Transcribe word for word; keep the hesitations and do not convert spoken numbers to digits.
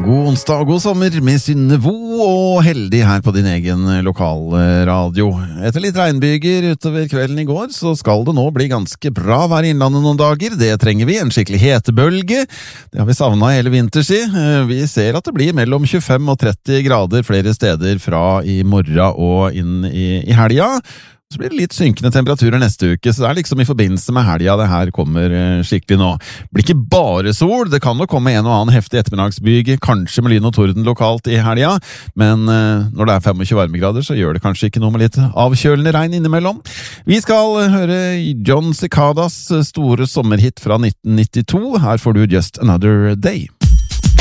God onsdag og god sommer med Synne Vo og heldig her på din egen lokalradio. Etter litt regnbyger utover kvelden i går, så skal det nå bli ganske bra vær i innlandet noen dager. Det trenger vi, en skikkelig hetebølge. Det har vi savnet hele vintersi. Vi ser at det blir mellom tjuefem og tretti grader flere steder fra i morgen og inn i, i helga. Så blir det litt synkende temperaturer neste uke, så det er liksom i forbindelse med helga det her kommer skikkelig nå. Det blir ikke bare sol, det kan nok komme en og annen heftig ettermiddagsbyge, kanskje med lyn og torden lokalt i helga, men når det er tjuefem varmegrader så gjør det kanskje ikke noe med litt avkjølende regn innimellom. Vi skal høre John Cicadas store sommerhit fra nitten nittito, her får du Just Another Day.